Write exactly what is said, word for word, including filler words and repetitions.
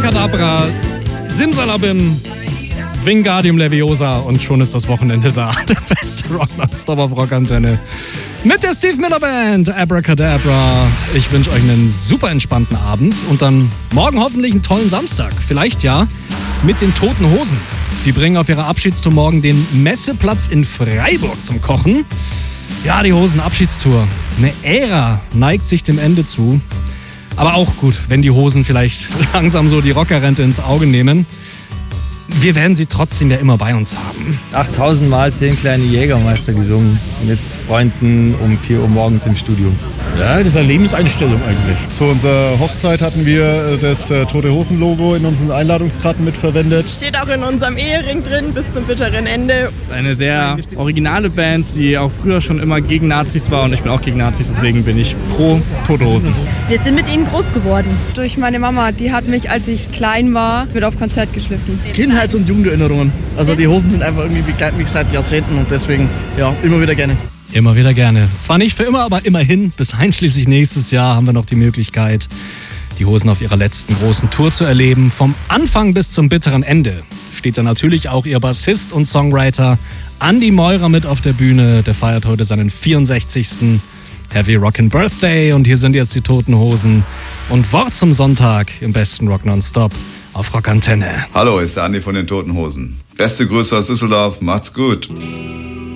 Abracadabra, Simsalabim, Wingardium Leviosa und schon ist das Wochenende da. Der beste Rock nonstop auf Rockantenne. Mit der Steve Miller Band, Abracadabra. Ich wünsche euch einen super entspannten Abend und dann morgen hoffentlich einen tollen Samstag. Vielleicht ja mit den Toten Hosen. Die bringen auf ihrer Abschiedstour morgen den Messeplatz in Freiburg zum Kochen. Ja, die Hosen-Abschiedstour. Eine Ära neigt sich dem Ende zu. Aber auch gut, wenn die Hosen vielleicht langsam so die Rockerrente ins Auge nehmen. Wir werden sie trotzdem ja immer bei uns haben. achttausend Mal zehn kleine Jägermeister gesungen. Mit Freunden um vier Uhr morgens im Studio. Ja, das ist eine Lebenseinstellung eigentlich. Zu unserer Hochzeit hatten wir das äh, Tote Hosen-Logo in unseren Einladungskarten mitverwendet. Steht auch in unserem Ehering drin, bis zum bitteren Ende. Eine sehr originale Band, die auch früher schon immer gegen Nazis war und ich bin auch gegen Nazis, deswegen bin ich pro Tote Hosen. Wir sind mit ihnen groß geworden. Durch meine Mama, die hat mich, als ich klein war, mit auf Konzert geschliffen. Kindheits- und Jugenderinnerungen. Also die Hosen sind einfach irgendwie begleiten mich seit Jahrzehnten und deswegen ja immer wieder gerne. Immer wieder gerne. Zwar nicht für immer, aber immerhin. Bis einschließlich nächstes Jahr haben wir noch die Möglichkeit, die Hosen auf ihrer letzten großen Tour zu erleben. Vom Anfang bis zum bitteren Ende steht da natürlich auch ihr Bassist und Songwriter Andi Meurer mit auf der Bühne. Der feiert heute seinen vierundsechzigsten Heavy Rockin' Birthday. Und hier sind jetzt die Toten Hosen. Und Wort zum Sonntag im besten Rock Nonstop auf Rockantenne. Hallo, ist der Andi von den Toten Hosen. Beste Grüße aus Düsseldorf. Macht's gut.